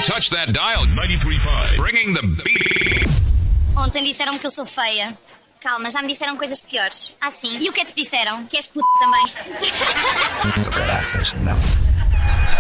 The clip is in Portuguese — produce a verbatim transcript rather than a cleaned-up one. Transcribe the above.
Don't touch that dial. ninety-three point five. Bringing the beat. Ontem disseram-me que eu sou feia. Calma, já me disseram coisas piores. Ah, sim? E o que é que te disseram? Que és puto também. Do caraças, não.